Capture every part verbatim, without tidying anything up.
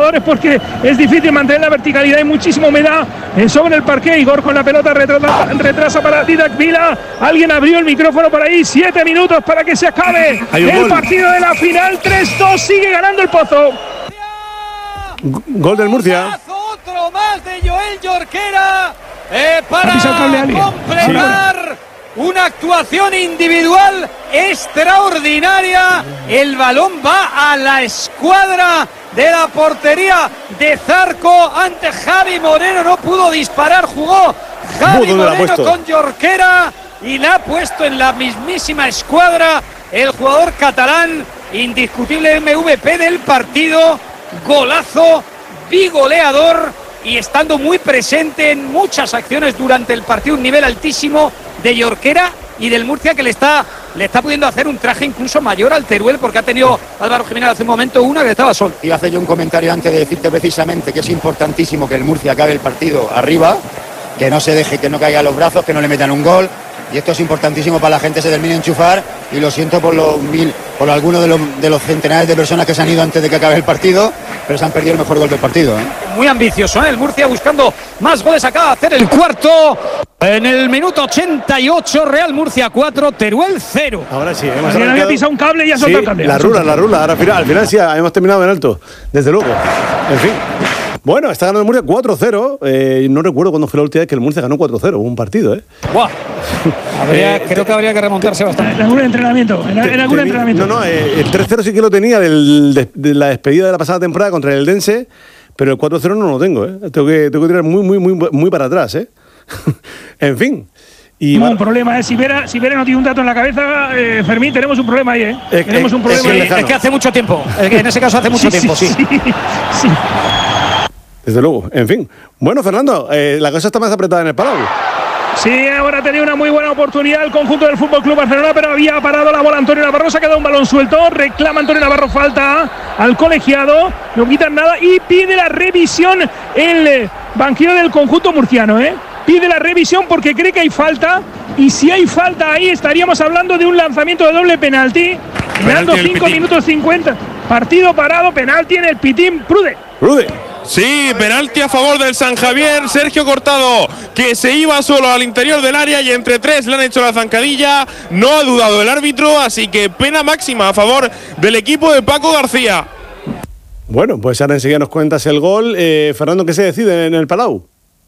jugadores porque es difícil mantener la verticalidad, hay muchísima humedad eh, sobre el parqué. Igor con la pelota retrasa, retrasa para Didac Vila. Alguien abrió el micrófono por ahí. Siete minutos para que se acabe el gol. Partido de la final. tres dos, sigue ganando el Pozo. Gol del Murcia. Otro más de Joel Jorquera eh, para completar sí. una actuación individual extraordinaria. El balón va a la escuadra de la portería de Zarco ante Javi Moreno. No pudo disparar, jugó Javi Moreno con Jorquera y la ha puesto en la mismísima escuadra el jugador catalán, indiscutible M V P del partido. Golazo, bigoleador y estando muy presente en muchas acciones durante el partido, un nivel altísimo de Jorquera y del Murcia, que le está, le está pudiendo hacer un traje incluso mayor al Teruel, porque ha tenido Álvaro Jiménez hace un momento una que estaba sol. Iba a hacer yo un comentario antes de decirte precisamente que es importantísimo que el Murcia acabe el partido arriba, que no se deje, que no caiga a los brazos, que no le metan un gol. Y esto es importantísimo para la gente, se termine de enchufar, y lo siento por los mil, por algunos de los, de los centenares de personas que se han ido antes de que acabe el partido, pero se han perdido el mejor gol del partido, ¿eh? Muy ambicioso, ¿eh? El Murcia buscando más goles, acaba de hacer el cuarto en el minuto ochenta y ocho. Real Murcia cuatro, Teruel cero. Ahora sí, hemos arrancado. Había pisado un cable y ya soltado sí, el cable. La rula, la rula. Ahora al final, al final sí, hemos terminado en alto, desde luego. En fin. Bueno, está ganando el Murcia cuatro cero. Eh, no recuerdo cuándo fue la última vez que el Murcia ganó cuatro cero. Un partido, ¿eh? ¡Guau! Habría, eh, creo que habría que remontarse bastante. En algún entrenamiento. En, en algún entrenamiento. No, no, eh, el tres cero sí que lo tenía del, de, de la despedida de la pasada temporada contra el Eldense, pero el cuatro cero no lo tengo, ¿eh? Tengo que, tengo que tirar muy, muy, muy, muy para atrás, ¿eh? En fin. Y no, un problema, ¿eh? Si Vera, si Vera no tiene un dato en la cabeza, eh, Fermín, tenemos un problema ahí, ¿eh? Es, tenemos es, un problema es, ahí. Es que hace mucho tiempo. Es que en ese caso hace mucho sí, tiempo, sí. sí. sí, sí. Desde luego, en fin. Bueno, Fernando, eh, la cosa está más apretada en el Palau. Sí, ahora ha tenido una muy buena oportunidad el conjunto del Fútbol Club Barcelona, pero había parado la bola Antonio Navarro, se ha quedado un balón suelto, reclama Antonio Navarro falta al colegiado, no quitan nada y pide la revisión el banquillo del conjunto murciano, ¿eh? Pide la revisión porque cree que hay falta, y si hay falta ahí estaríamos hablando de un lanzamiento de doble penalti, quedando cinco minutos cincuenta, partido parado, penalti en el Pitín. Prude. Prude. Sí, penalti a favor del San Javier. Sergio Cortado, que se iba solo al interior del área y entre tres le han hecho la zancadilla. No ha dudado el árbitro, así que pena máxima a favor del equipo de Paco García. Bueno, pues ahora enseguida nos cuentas el gol. Eh, Fernando, ¿qué se decide en el Palau?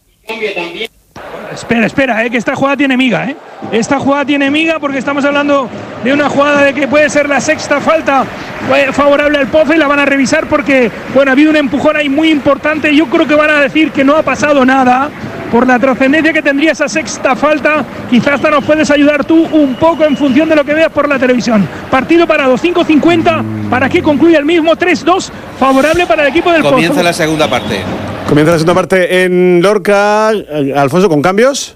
Espera, espera, eh, que esta jugada tiene miga, eh. Esta jugada tiene miga porque estamos hablando de una jugada de que puede ser la sexta falta favorable al Pozo y la van a revisar porque, bueno, ha habido un empujón ahí muy importante. Yo creo que van a decir que no ha pasado nada por la trascendencia que tendría esa sexta falta. Quizás hasta nos puedes ayudar tú un poco en función de lo que veas por la televisión. Partido parado, cinco cincuenta para que concluya el mismo, tres dos, favorable para el equipo del Pozo. Comienza la segunda parte. Comienza la segunda parte en Lorca. Alfonso, ¿con cambios?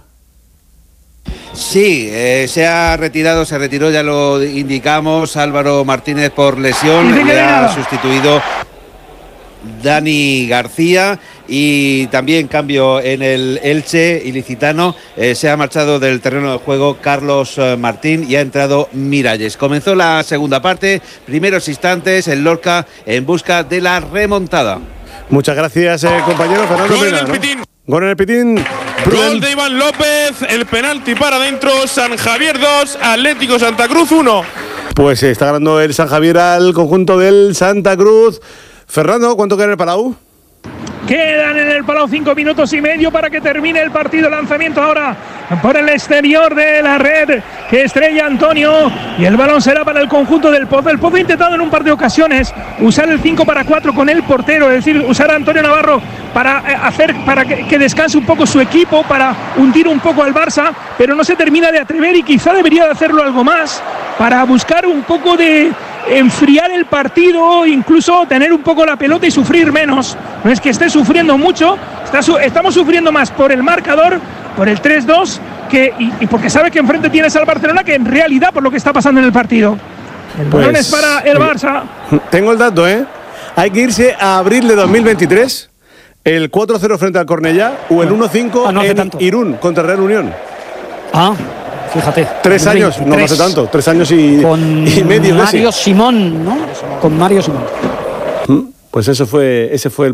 Sí, eh, se ha retirado, se retiró, ya lo indicamos, Álvaro Martínez por lesión, le ha sustituido Dani García, y también cambio en el Elche ilicitano, eh, se ha marchado del terreno de juego Carlos eh, Martín y ha entrado Miralles. Comenzó la segunda parte, primeros instantes, el Lorca en busca de la remontada. Muchas gracias, eh, compañero Fernando. Gol en el Pitín. Gol en el Pitín. Gol de Iván López, el penalti para adentro, San Javier dos, Atlético Santa Cruz uno. Pues está ganando el San Javier al conjunto del Santa Cruz. Fernando, ¿cuánto queda en el Palau? Quedan en el Palau cinco minutos y medio para que termine el partido. Lanzamiento ahora por el exterior de la red que estrella Antonio y el balón será para el conjunto del Pozo. El Pozo ha intentado en un par de ocasiones usar el cinco para cuatro con el portero, es decir, usar a Antonio Navarro para hacer para que, que descanse un poco su equipo, para hundir un poco al Barça, pero no se termina de atrever y quizá debería de hacerlo algo más para buscar un poco de enfriar el partido, incluso tener un poco la pelota y sufrir menos. No es que esté sufriendo mucho, está su, estamos sufriendo más por el marcador, por el tres dos, que, y, y porque sabe que enfrente tienes al Barcelona, que en realidad por lo que está pasando en el partido. El pues, balón es para el Barça. Tengo el dato, ¿eh? Hay que irse a abril de dos mil veintitrés, el cuatro cero frente al Cornellá o el uno cinco ah, no en tanto. Irún contra Real Unión. Ah, fíjate. Tres años, no, no hace tanto, tres años y, con y medio. Mario casi. Simón, ¿no? Con Mario Simón. Pues eso fue, ese fue el